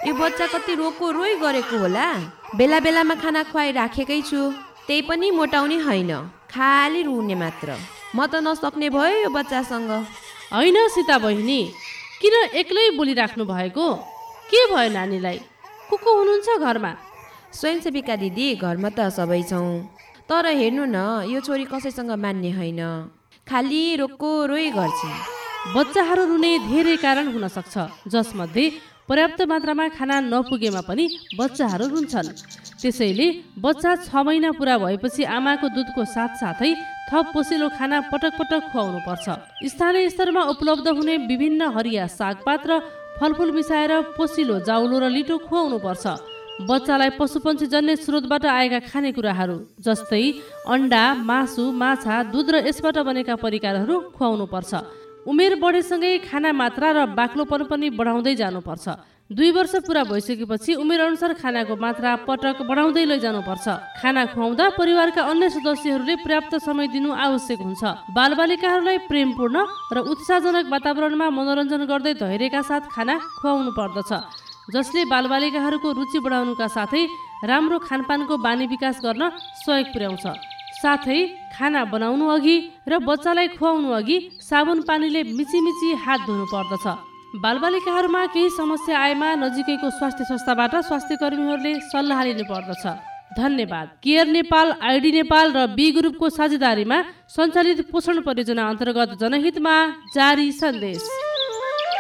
यो बच्चा कति रोको रोइ गरेको होला। बेला बेलामा खाना खुवाइ राखेकै छु, त्यही पनि मोटाउने होइन, खाली रुने मात्र। म त नसक्ने भयो यो बच्चासँग। होइन सीता बहिनी, किन एक्लै बोलिराख्नु भएको? के भयो नानीलाई? को हुनुहुन्छ घरमा? स्वयंसेविका दिदी, घरमा त सबै छौँ, तर हेर्नु न, यो छोरी कसैसँग मान्ने होइन, खाली रोको रोइ गर्छ। बच्चाहरू रुने धेरै कारण हुन सक्छ, जसमध्ये पर्याप्त मात्रामा खाना नपुगेमा पनि बच्चाहरू रुन्छन्। त्यसैले बच्चा 6 महिना पुरा भएपछि आमाको दुधको साथसाथै थप पोसिलो खाना पटक पटक खुवाउनु पर्छ। स्थानीय स्तरमा उपलब्ध हुने विभिन्न हरिया सागपात र फलफुल मिसाएर पोसिलो जाउलो र लिटो खुवाउनु पर्छ। बच्चालाई पशुपन्छी जन्य स्रोतबाट आएका खानेकुराहरू जस्तै अन्डा, मासु, माछा, दुध र यसबाट बनेका परिकारहरू खुवाउनु पर्छ। उमेर बढेसँगै खाना मात्रा र बाक्लोपन पनि बढाउँदै जानुपर्छ। 2 वर्ष पुरा भइसकेपछि उमेर अनुसार खानाको मात्रा पटक बढाउँदै लैजानुपर्छ। खाना खुवाउँदा परिवारका अन्य सदस्यहरूले पर्याप्त समय दिनु आवश्यक हुन्छ। बालबालिकाहरूलाई प्रेमपूर्ण र उत्साहजनक वातावरणमा मनोरञ्जन गर्दै धैर्यका साथ खाना खुवाउनु पर्दछ, जसले बालबालिकाहरूको रुचि बढाउनुका साथै राम्रो खानपानको बानी विकास गर्न सहयोग पुर्याउँछ। साथै खाना बनाउनु अघि र बच्चालाई खुवाउनु अघि साबुन पानीले मिचिमिची हात धुनु पर्दछ। बालबालिकाहरूमा केही समस्या आएमा नजिकैको स्वास्थ्य संस्थाबाट स्वास्थ्य कर्मीहरूले सल्लाह लिनु पर्दछ। धन्यवाद। केयर नेपाल, आइडी नेपाल र बी ग्रुपको साझेदारीमा सञ्चालित पोषण परियोजना अन्तर्गत जनहितमा जारी सन्देश।